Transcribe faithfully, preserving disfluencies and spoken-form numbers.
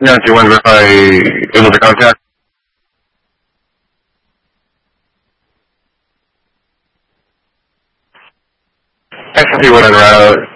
Yeah, do you want to verify able to contact? S and P one on route.